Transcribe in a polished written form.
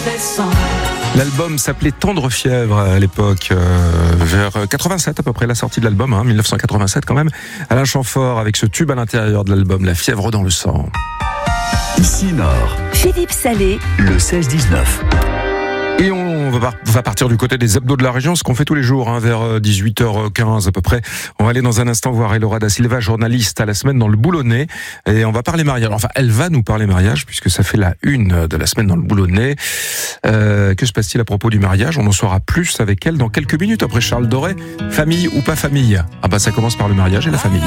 L'album s'appelait Tendre Fièvre à l'époque, vers 87 à peu près, la sortie de l'album, 1987 quand même. Alain Chamfort avec ce tube à l'intérieur de l'album, La fièvre dans le sang. Ici Nord, Philippe Salé, le 16-19. Et on va partir du côté des hebdos de la région, ce qu'on fait tous les jours, vers 18h15 à peu près. On va aller dans un instant voir Elora da Silva, journaliste à la semaine dans le Boulonnais, et on va parler mariage. Enfin, elle va nous parler mariage, puisque ça fait la une de la semaine dans le Boulonnais. Que se passe-t-il à propos du mariage? On en saura plus avec elle dans quelques minutes après Charles Doré. Famille ou pas famille? Ça commence par le mariage et la famille.